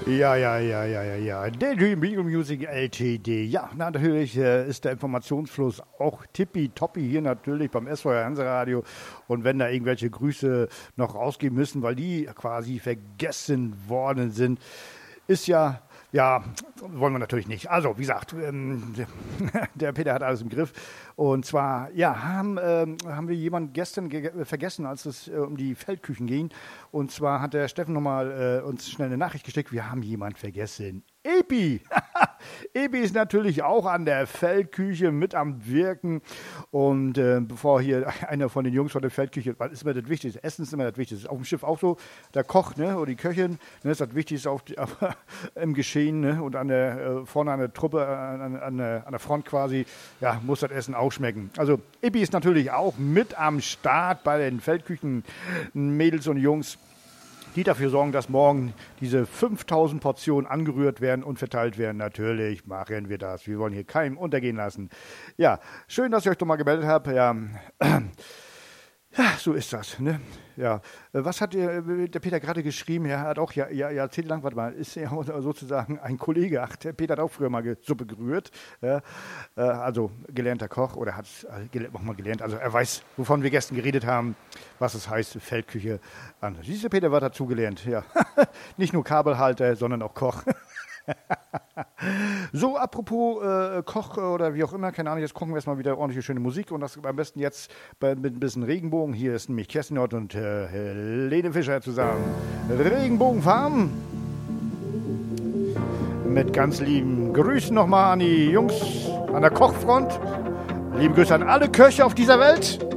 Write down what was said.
Ja. Daydream Beagle Music LTD. Ja, natürlich ist der Informationsfluss auch tippitoppi hier natürlich beim SVR Hanseradio. Und wenn da irgendwelche Grüße noch rausgehen müssen, weil die quasi vergessen worden sind, ist ja, wollen wir natürlich nicht. Also, wie gesagt, der Peter hat alles im Griff. Und zwar, haben wir jemanden gestern vergessen, als es um die Feldküchen ging. Und zwar hat der Steffen nochmal uns schnell eine Nachricht geschickt. Wir haben jemanden vergessen. Epi! Epi ist natürlich auch an der Feldküche mit am Wirken. Und bevor hier einer von den Jungs von der Feldküche, was ist immer das Wichtigste? Essen ist immer das Wichtigste. Auf dem Schiff auch so, der Koch, ne, oder die Köchin, ne, ist das Wichtigste im Geschehen, ne, und vorne an der Truppe, an der Front quasi, ja, muss das Essen auch schmecken. Also Epi ist natürlich auch mit am Start bei den Feldküchen, Mädels und Jungs, die dafür sorgen, dass morgen diese 5000 Portionen angerührt werden und verteilt werden. Natürlich machen wir das. Wir wollen hier keinem untergehen lassen. Ja, schön, dass ihr euch doch mal gemeldet habt. Ja, so ist das, ne? Ja, was hat der Peter gerade geschrieben? Er hat auch jahrzehntelang, warte mal, ist ja sozusagen ein Kollege. Ach, der Peter hat auch früher mal Suppe gerührt. Ja, also gelernter Koch oder hat es auch mal gelernt. Also er weiß, wovon wir gestern geredet haben, was es heißt, Feldküche an. Siehst du, Peter, was dazu gelernt? Ja, nicht nur Kabelhalter, sondern auch Koch. So, apropos Koch oder wie auch immer, keine Ahnung, jetzt gucken wir erstmal wieder ordentliche schöne Musik und das am besten jetzt mit ein bisschen Regenbogen. Hier ist nämlich Kerstin Nord und Helene Fischer zusammen. Regenbogenfarben. Mit ganz lieben Grüßen nochmal an die Jungs an der Kochfront. Liebe Grüße an alle Köche auf dieser Welt.